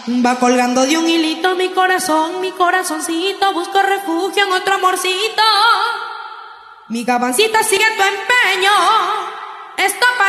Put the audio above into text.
Va colgando de un hilito mi corazón, mi corazoncito, busco refugio en otro amorcito. Mi gabancita sigue tu empeño, esto